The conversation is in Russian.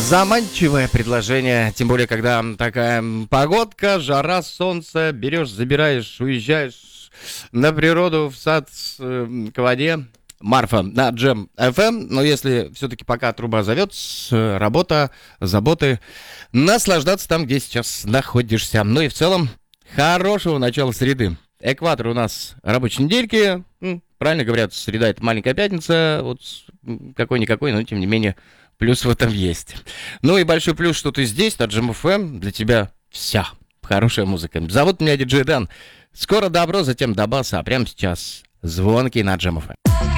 Заманчивое предложение, тем более, когда такая погодка, жара, солнце, берешь, забираешь, уезжаешь на природу, в сад, к воде. Марфа на Джем FM, но если все-таки пока труба зовет, работа, заботы, наслаждаться там, где сейчас находишься. Ну и в целом, хорошего начала среды. Экватор у нас рабочей недельки, правильно говорят, среда это маленькая пятница, вот какой-никакой, но тем не менее плюс в этом есть. Ну и большой плюс, что ты здесь, на Джем FM, для тебя вся хорошая музыка. Зовут меня Диджей Дэн. Скоро добро, затем до баса, а прямо сейчас звонки на Джем FM.